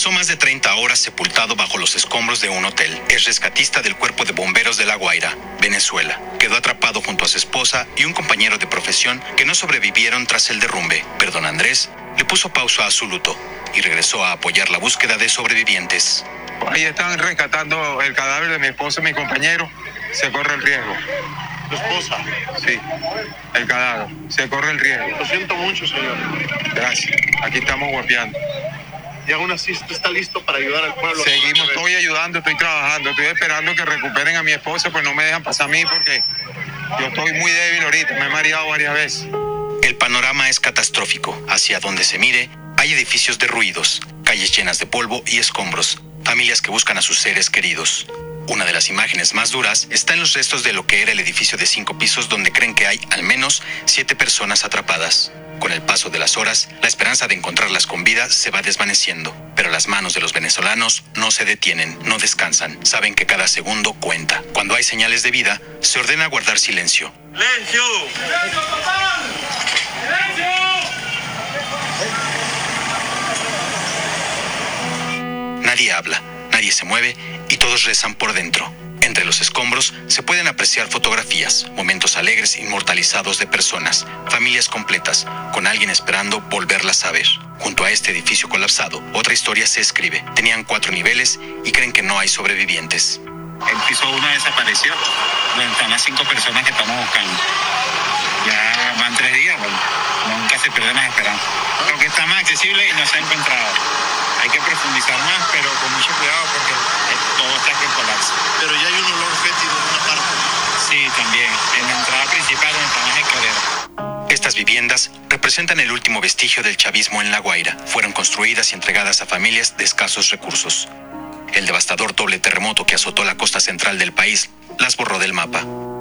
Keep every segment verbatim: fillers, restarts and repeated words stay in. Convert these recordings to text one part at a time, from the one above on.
Pasó más de treinta horas sepultado bajo los escombros de un hotel. Es rescatista del Cuerpo de Bomberos de La Guaira, Venezuela. Quedó atrapado junto a su esposa y un compañero de profesión que no sobrevivieron tras el derrumbe. Pero don Andrés le puso pausa a su luto y regresó a apoyar la búsqueda de sobrevivientes. Ahí están rescatando el cadáver de mi esposa y mi compañero. Se corre el riesgo. ¿Tu esposa? Sí, el cadáver. Se corre el riesgo. Lo siento mucho, señor. Gracias. Aquí estamos guapeando. Y aún así usted está listo para ayudar al pueblo. Seguimos, estoy ayudando, estoy trabajando, estoy esperando que recuperen a mi esposa, pues no me dejan pasar a mí porque yo estoy muy débil ahorita, me he mareado varias veces. El panorama es catastrófico. Hacia donde se mire, hay edificios derruidos, calles llenas de polvo y escombros, familias que buscan a sus seres queridos. Una de las imágenes más duras está en los restos de lo que era el edificio de cinco pisos, donde creen que hay al menos siete personas atrapadas. Con el paso de las horas, la esperanza de encontrarlas con vida se va desvaneciendo. Pero las manos de los venezolanos no se detienen, no descansan. Saben que cada segundo cuenta. Cuando hay señales de vida, se ordena guardar silencio. ¡Silencio! ¡Silencio total! ¡Silencio! Nadie habla, nadie se mueve y todos rezan por dentro. Entre los escombros se pueden apreciar fotografías, momentos alegres inmortalizados de personas, familias completas, con alguien esperando volverlas a ver. Junto a este edificio colapsado, otra historia se escribe. Tenían cuatro niveles y creen que no hay sobrevivientes. El piso uno desapareció, donde están las cinco personas que estamos buscando. Ya van tres días, bueno, nunca se pierden las esperanzas. Lo que está más accesible y no se ha encontrado. Hay que profundizar más, pero con mucho cuidado porque todo está que colapsa. Pero ya hay un olor fétido en una parte. Sí, también, en la entrada principal donde están las escaleras. Estas viviendas representan el último vestigio del chavismo en La Guaira. Fueron construidas y entregadas a familias de escasos recursos. El devastador doble terremoto que azotó la costa central del país las borró del mapa.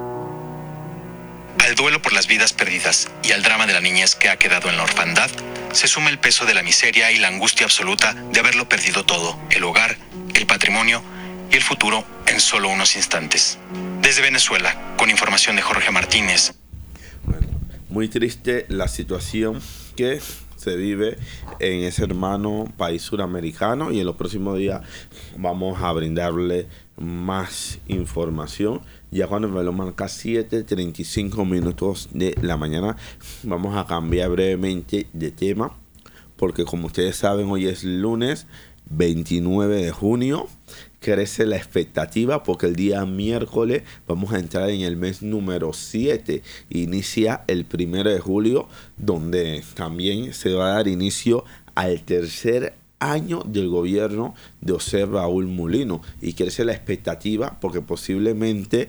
Al duelo por las vidas perdidas y al drama de la niñez que ha quedado en la orfandad, se suma el peso de la miseria y la angustia absoluta de haberlo perdido todo: el hogar, el patrimonio y el futuro en solo unos instantes. Desde Venezuela, con información de Jorge Martínez. Bueno, muy triste la situación que se vive en ese hermano país suramericano, y en los próximos días vamos a brindarle más información. Ya cuando me lo marca siete treinta y cinco minutos de la mañana, vamos a cambiar brevemente de tema, porque como ustedes saben, hoy es lunes veintinueve de junio. Crece la expectativa porque el día miércoles vamos a entrar en el mes número siete. Inicia el primero de julio, donde también se va a dar inicio al tercer año del gobierno de José Raúl Mulino, y crece la expectativa porque posiblemente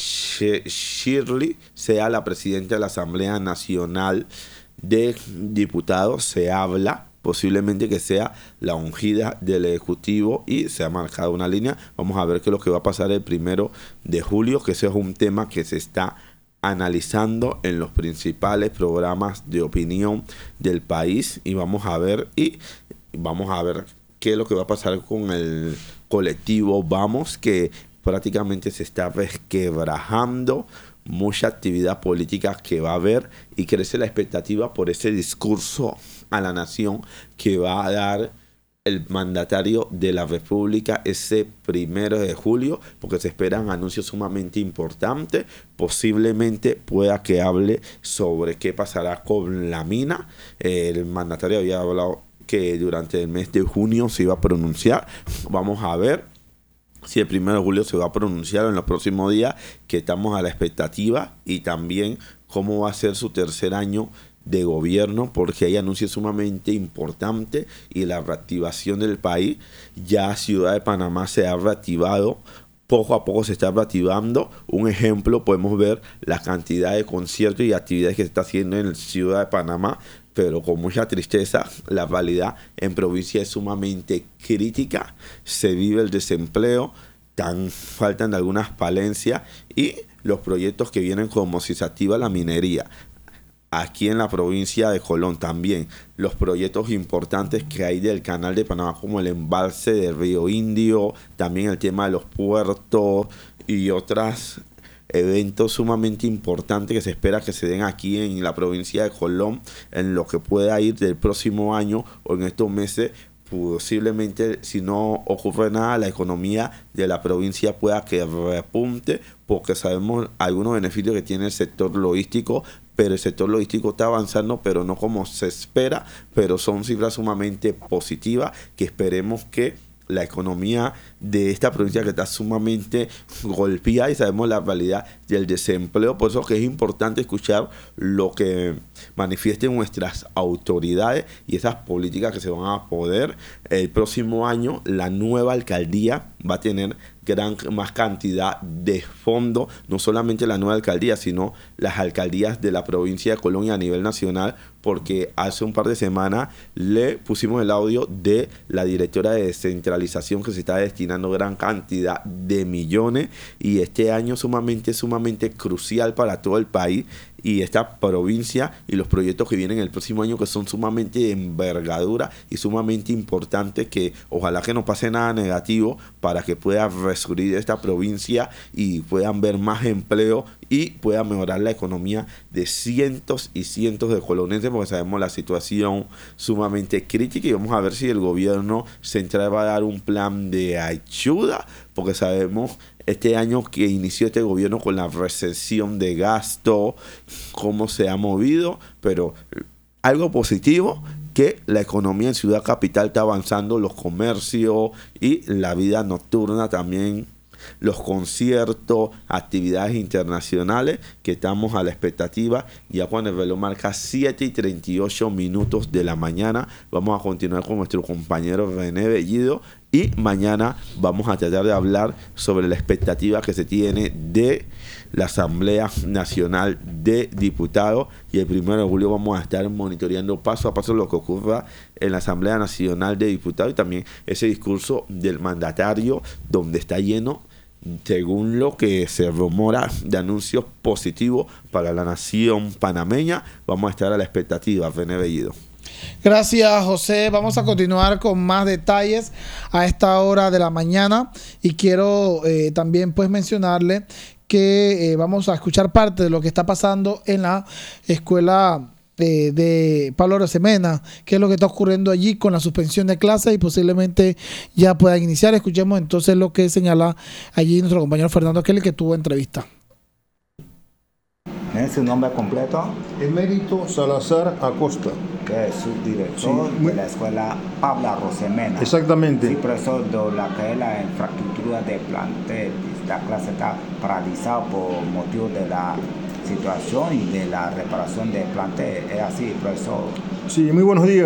Shirley sea la presidenta de la Asamblea Nacional de Diputados. Se habla posiblemente que sea la ungida del Ejecutivo y se ha marcado una línea. Vamos a ver qué es lo que va a pasar el primero de julio, que ese es un tema que se está analizando en los principales programas de opinión del país, y vamos a ver y vamos a ver qué es lo que va a pasar con el colectivo Vamos, que prácticamente se está resquebrajando. Mucha actividad política que va a haber, y crece la expectativa por ese discurso a la nación que va a dar el mandatario de la República ese primero de julio, porque se esperan anuncios sumamente importantes. Posiblemente pueda que hable sobre qué pasará con la mina. El mandatario había hablado que durante el mes de junio se iba a pronunciar. Vamos a ver si el primero de julio se va a pronunciar en los próximos días, que estamos a la expectativa, y también cómo va a ser su tercer año de gobierno, porque hay anuncios sumamente importantes y la reactivación del país. Ya Ciudad de Panamá se ha reactivado, poco a poco se está reactivando. Un ejemplo, podemos ver la cantidad de conciertos y actividades que se está haciendo en Ciudad de Panamá, pero con mucha tristeza, la realidad en provincia es sumamente crítica. Se vive el desempleo, tan, faltan algunas falencias, y los proyectos que vienen, como si se activa la minería. Aquí en la provincia de Colón también, los proyectos importantes que hay del Canal de Panamá, como el embalse del Río Indio, también el tema de los puertos y otros eventos sumamente importantes que se espera que se den aquí en la provincia de Colón, en lo que pueda ir del próximo año o en estos meses, posiblemente, si no ocurre nada, la economía de la provincia pueda que repunte, porque sabemos algunos beneficios que tiene el sector logístico, pero el sector logístico está avanzando, pero no como se espera, pero son cifras sumamente positivas que esperemos que la economía de esta provincia, que está sumamente golpeada, y sabemos la realidad del desempleo. Por eso que es importante escuchar lo que manifiesten nuestras autoridades y esas políticas que se van a poder. El próximo año la nueva alcaldía va a tener gran más cantidad de fondos, no solamente la nueva alcaldía, sino las alcaldías de la provincia de Colonia a nivel nacional, porque hace un par de semanas le pusimos el audio de la directora de descentralización que se está destinando gran cantidad de millones, y este año sumamente, sumamente crucial para todo el país y esta provincia, y los proyectos que vienen el próximo año, que son sumamente de envergadura y sumamente importantes, que ojalá que no pase nada negativo para que pueda resurgir esta provincia y puedan ver más empleo y pueda mejorar la economía de cientos y cientos de colonenses, porque sabemos la situación sumamente crítica, y vamos a ver si el gobierno central va a dar un plan de ayuda, porque sabemos este año que inició este gobierno con la recesión de gasto, cómo se ha movido, pero algo positivo, que la economía en Ciudad Capital está avanzando, los comercios y la vida nocturna también, los conciertos, actividades internacionales, que estamos a la expectativa. Ya cuando el reloj marca siete y treinta y ocho minutos de la mañana, vamos a continuar con nuestro compañero René Bellido, y mañana vamos a tratar de hablar sobre la expectativa que se tiene de la Asamblea Nacional de Diputados, y el primero de julio vamos a estar monitoreando paso a paso lo que ocurra en la Asamblea Nacional de Diputados, y también ese discurso del mandatario, donde está lleno, según lo que se rumora, de anuncios positivos para la nación panameña. Vamos a estar a la expectativa. René Bellido. Gracias, José. Vamos a continuar con más detalles a esta hora de la mañana, y quiero eh, también pues mencionarle que eh, vamos a escuchar parte de lo que está pasando en la escuela eh, de Pablo Arosemena, qué es lo que está ocurriendo allí con la suspensión de clases, y posiblemente ya puedan iniciar. Escuchemos entonces lo que señala allí nuestro compañero Fernando Kelly, que tuvo entrevista. ¿Es su nombre completo? Emérito Salazar Acosta. Que es subdirector Sí, muy- de la escuela Pablo Arosemena. Exactamente. Sí, profesor, de la que es la infraestructura de plantel. La clase está paralizada por motivo de la situación y de la reparación del plantel. ¿Es así, profesor? Sí, muy buenos días,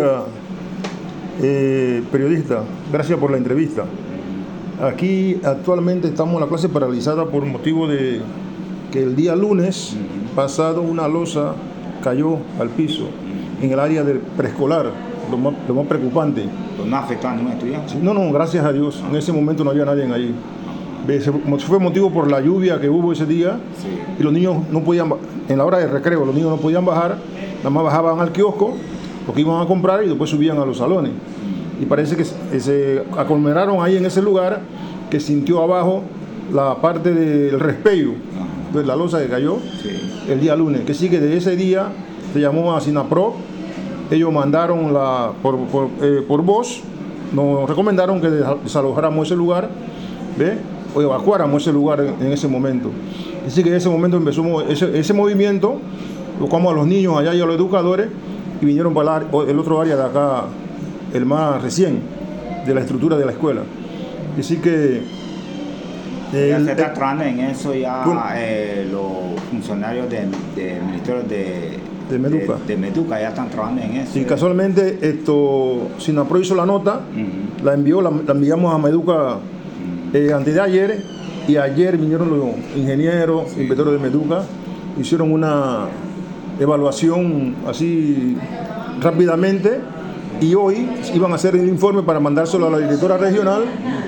eh, periodista. Gracias por la entrevista. Aquí actualmente estamos en la clase paralizada por motivo de que el día lunes pasado una losa cayó al piso en el área del preescolar, lo más, lo más preocupante. Pues no afectó a ningún estudiante. No, no, gracias a Dios. En ese momento no había nadie ahí. Ve, se- Fue motivo por la lluvia que hubo ese día, Sí. y los niños no podían, ba- en la hora de recreo, los niños no podían bajar, nada más bajaban al kiosco, lo que iban a comprar, y después subían a los salones. Y parece que se, se aglomeraron ahí en ese lugar, que sintió abajo la parte del respello, de la losa que cayó Sí. el día lunes. Que sí, que de ese día se llamó a SINAPRO, ellos mandaron la, por, por, eh, por voz, nos recomendaron que deja- desalojáramos ese lugar, ¿ve? O evacuáramos ese lugar en, en ese momento. Así que en ese momento empezó mo- ese, ese movimiento, buscamos a los niños allá y a los educadores, y vinieron para el, ar- el otro área de acá, el más recién, de la estructura de la escuela. Así que Ya el- se está el- trabajando en eso ya Bueno. eh, los funcionarios del de Ministerio de, De Meduca. de, de Meduca ya están trabajando en eso. y casualmente esto, SINAPRO hizo la nota, Ujú. la envió, la, la enviamos a Meduca eh, antes de ayer, y ayer vinieron los ingenieros, inspectores de Meduca, hicieron una evaluación así rápidamente, y hoy iban a hacer el informe para mandárselo a la directora regional,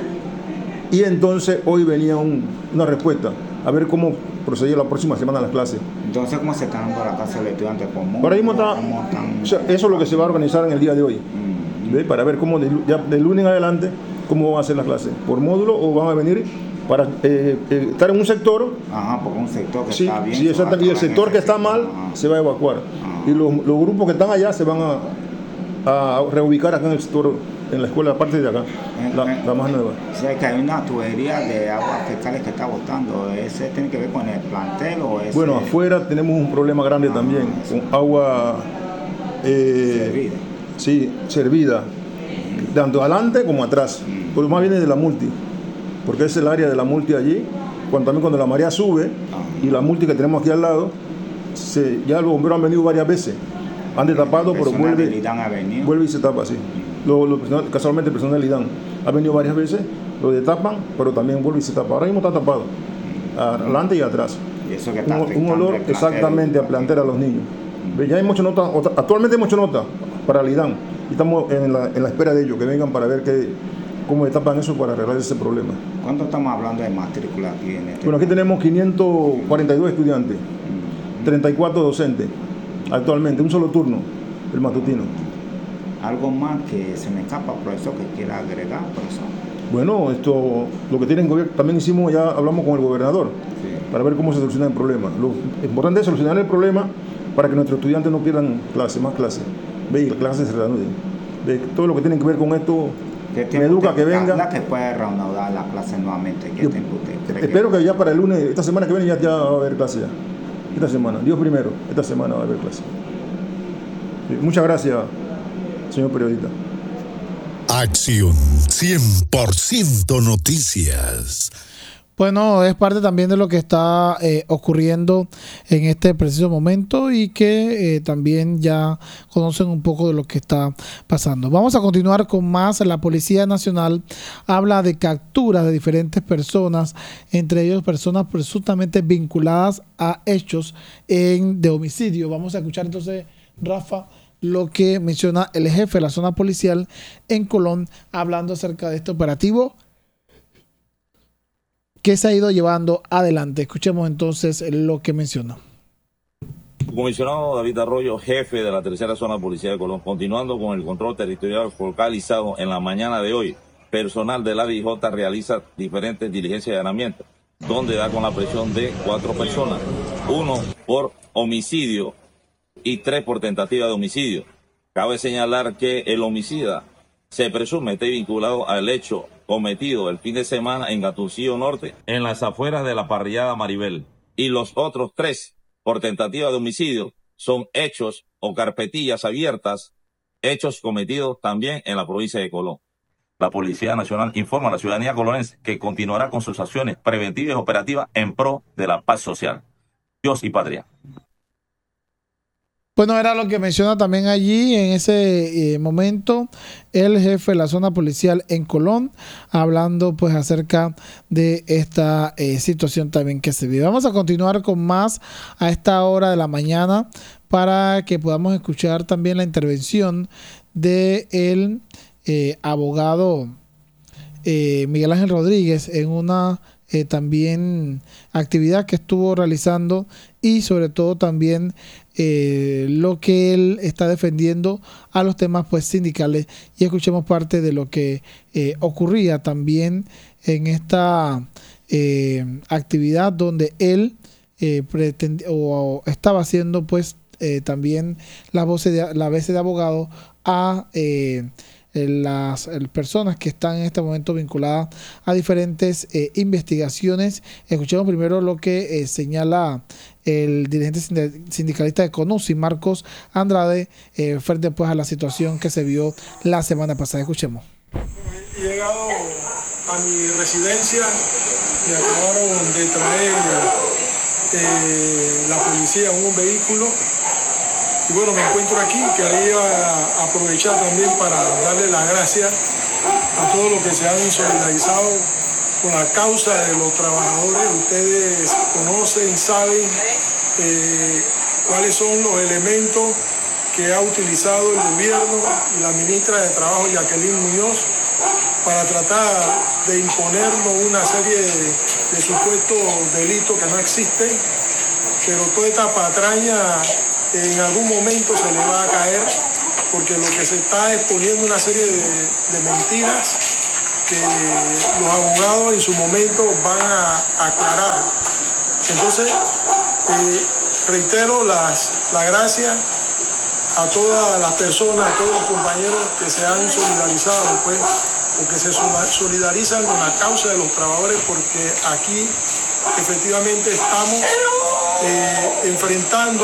y entonces hoy venía un- una respuesta, a ver cómo procedía la próxima semana las clases. Entonces, ¿cómo se están dando la casa de los estudiantes? ¿Por módulo? Por ahí mismo está, ¿Cómo están? o sea, eso es lo que se va a organizar en el día de hoy. Mm. ¿Ve? Para ver cómo de, ya de lunes en adelante cómo van a ser las clases, por módulo, o van a venir para eh, eh, estar en un sector. Ajá, porque un sector que Sí, está bien. sí, se va a exactamente, y el trabajar en sector ese que está sector. mal Ajá. se va a evacuar, Ajá. y los, los grupos que están allá se van a, a reubicar acá en el sector, en la escuela, aparte de acá, la, la más nueva. Sé que hay una tubería de aguas fecales que está botando. ¿Ese tiene que ver con el plantel o ese? Bueno, afuera tenemos un problema grande ah, también, sí. Con agua eh, servida. Sí, servida, tanto adelante como atrás, mm. Pero más viene de la multi, porque es el área de la multi allí, cuando, también cuando la marea sube ah. Y la multi que tenemos aquí al lado, se, ya los bomberos han venido varias veces. Han destapado, pero vuelve, vuelve y se tapa así. Lo, lo, casualmente el personal del I D A N ha venido varias veces, lo detapan, pero también vuelve y se tapa. Ahora mismo está tapado, adelante y atrás. ¿Y eso que está un, un olor exactamente a plantera a los niños. Mm. Ya hay mucha nota, otra, actualmente hay mucha nota para el I D A N y estamos en la, en la espera de ellos, que vengan para ver que, cómo destapan eso para arreglar ese problema. ¿Cuánto estamos hablando de matrícula aquí en este? Bueno, aquí tenemos quinientos cuarenta y dos estudiantes, mm. treinta y cuatro docentes. Actualmente, un solo turno, el matutino. ¿Algo más que se me escapa, profesor, que quiera agregar, profesor? Bueno, esto, lo que tienen gobierno, también hicimos, ya hablamos con el gobernador, sí. Para ver cómo se soluciona el problema. Lo importante es solucionar el problema para que nuestros estudiantes no pierdan clases, más clases. Ve, y las clases se reanuden. Ve, todo lo que tiene que ver con esto, me educa que venga. que puede reanudar la clase nuevamente? ¿Qué Yo, tiempo usted cree espero que... que ya para el lunes, esta semana que viene ya, ya va a haber clase ya. Esta semana, Dios primero, esta semana va a haber clase. Sí, muchas gracias, señor periodista. Acción cien por ciento Noticias. Bueno, es parte también de lo que está eh, ocurriendo en este preciso momento y que eh, también ya conocen un poco de lo que está pasando. Vamos a continuar con más. La Policía Nacional habla de capturas de diferentes personas, entre ellos personas presuntamente vinculadas a hechos en, de homicidio. Vamos a escuchar entonces, Rafa, lo que menciona el jefe de la zona policial en Colón, hablando acerca de este operativo que se ha ido llevando adelante. Escuchemos entonces lo que menciona. Comisionado David Arroyo, jefe de la tercera zona policial de Colón, continuando con el control territorial focalizado en la mañana de hoy, personal del A D I J realiza diferentes diligencias de allanamiento, donde da con la presión de cuatro personas, uno por homicidio y tres por tentativa de homicidio. Cabe señalar que el homicida se presume esté vinculado al hecho cometido el fin de semana en Gatuncillo Norte, en las afueras de la parrillada Maribel. Y los otros tres, por tentativa de homicidio, son hechos o carpetillas abiertas, hechos cometidos también en la provincia de Colón. La Policía Nacional informa a la ciudadanía colonense que continuará con sus acciones preventivas y operativas en pro de la paz social. Dios y patria. Bueno, era lo que menciona también allí en ese eh, momento el jefe de la zona policial en Colón, hablando pues acerca de esta eh, situación también que se vive. Vamos a continuar con más a esta hora de la mañana para que podamos escuchar también la intervención de el eh, abogado eh, Miguel Ángel Rodríguez en una eh, también actividad que estuvo realizando y sobre todo también eh, lo que él está defendiendo a los temas pues sindicales, y escuchemos parte de lo que eh, ocurría también en esta eh, actividad donde él eh, pretendía o, o estaba haciendo pues eh, también la voz de la vez de abogado a eh, las personas que están en este momento vinculadas a diferentes eh, investigaciones. Escuchemos primero lo que eh, señala el dirigente sindicalista de CONUSI, Marcos Andrade, eh, frente pues a la situación que se vio la semana pasada. Escuchemos. He llegado a mi residencia y acabaron de traer eh, la policía en un vehículo. Y bueno, me encuentro aquí, quería aprovechar también para darle las gracias a todos los que se han solidarizado con la causa de los trabajadores. Ustedes conocen, saben eh, cuáles son los elementos que ha utilizado el gobierno y la ministra de Trabajo, Jacqueline Muñoz, para tratar de imponernos una serie de, de supuestos delitos que no existen, pero toda esta patraña en algún momento se le va a caer, porque lo que se está exponiendo una serie de, de mentiras que los abogados en su momento van a aclarar. Entonces, eh, reitero las, las gracias a a todas las personas, a todos los compañeros que se han solidarizado, pues, o que se solidarizan con la causa de los trabajadores, porque aquí efectivamente estamos eh, enfrentando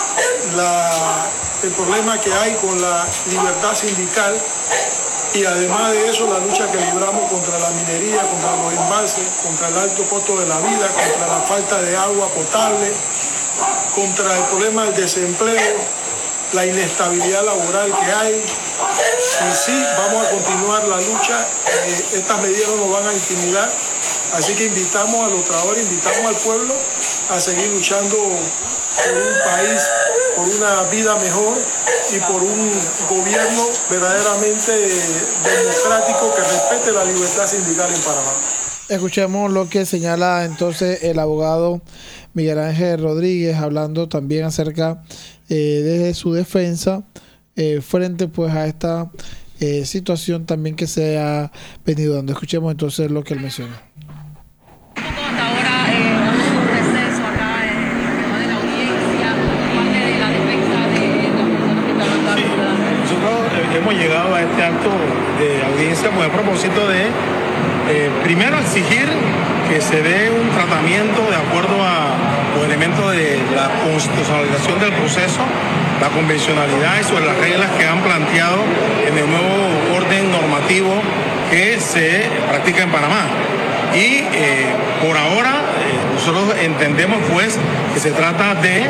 la, el problema que hay con la libertad sindical y además de eso la lucha que libramos contra la minería, contra los embalses, contra el alto costo de la vida, contra la falta de agua potable, contra el problema del desempleo, la inestabilidad laboral que hay. Y sí, vamos a continuar la lucha, eh, estas medidas no nos van a intimidar, así que invitamos a los trabajadores, invitamos al pueblo a seguir luchando por un país, por una vida mejor y por un gobierno verdaderamente democrático que respete la libertad sindical en Panamá. Escuchemos lo que señala entonces el abogado Miguel Ángel Rodríguez, hablando también acerca eh, de su defensa eh, frente pues a esta eh, situación también que se ha venido dando. Escuchemos entonces lo que él menciona. Hasta ahora eh, un receso acá en el de la audiencia, parte de la defensa de las personas que están acá. Sí, nosotros hemos llegado a este acto de audiencia pues a propósito de Eh, primero exigir que se dé un tratamiento de acuerdo a los elementos de la constitucionalización del proceso, la convencionalidad y sobre las reglas que han planteado en el nuevo orden normativo que se practica en Panamá. Y eh, por ahora eh, nosotros entendemos pues que se trata de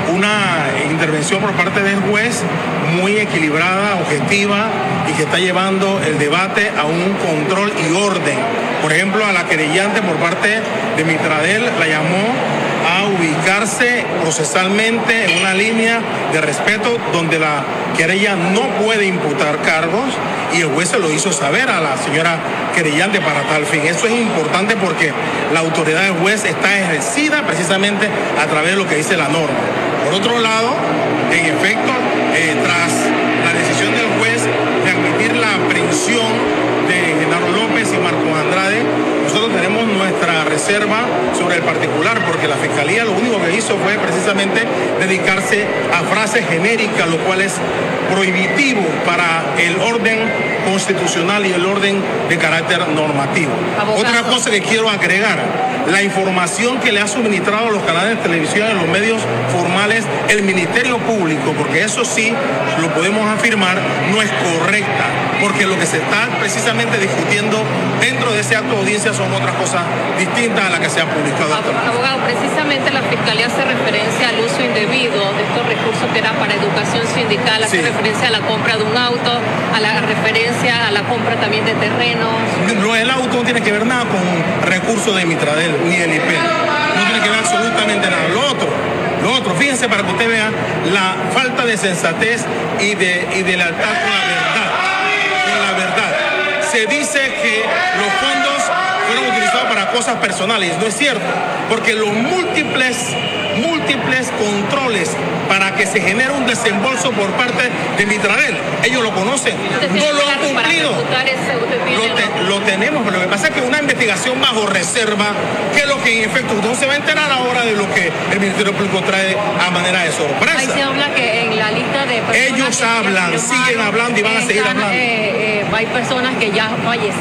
una intervención por parte del juez muy equilibrada, objetiva y que está llevando el debate a un control y orden. Por ejemplo, a la querellante por parte de Mitradel la llamó a ubicarse procesalmente en una línea de respeto donde la querella no puede imputar cargos y el juez se lo hizo saber a la señora querellante para tal fin. Eso es importante porque la autoridad del juez está ejercida precisamente a través de lo que dice la norma. Por otro lado, en efecto, eh, tras la decisión del juez de admitir la aprehensión de Genaro López y Marcos Andrade, nosotros tenemos nuestra reserva sobre el particular, porque la Fiscalía lo único que hizo fue precisamente dedicarse a frases genéricas, lo cual es prohibitivo para el orden constitucional y el orden de carácter normativo. Abogado. Otra cosa que quiero agregar, la información que le ha suministrado a los canales de televisión y los medios formales el Ministerio Público, porque eso sí lo podemos afirmar, no es correcta, porque lo que se está precisamente discutiendo dentro de ese acto de audiencia son otras cosas distintas a las que se han publicado. Abogado, precisamente la Fiscalía hace referencia al uso indebido de estos recursos que eran para educación sindical, hace sí. referencia a la compra de un auto, a la referencia a la compra también de terrenos. No, el auto no tiene que ver nada con recursos de Mitradel ni del I P E. No tiene que ver absolutamente nada. Lo otro, lo otro, fíjense para que usted vea la falta de sensatez y de, y de lealtad con la verdad. Con la verdad. Se dice que los fondos fueron utilizados para cosas personales. No es cierto, porque los múltiples, múltiples controles para que se genere un desembolso por parte de Mitradel, ellos lo conocen, no lo han cumplido. Lo, te, lo tenemos, pero lo que pasa es que una investigación bajo reserva, que es lo que en efecto usted se va a enterar ahora de lo que el Ministerio Público trae a manera de sorpresa. Ahí se habla que en la lista de personas ellos hablan, siguen hablando y van a seguir están, hablando. Eh, eh, hay personas que ya fallecieron.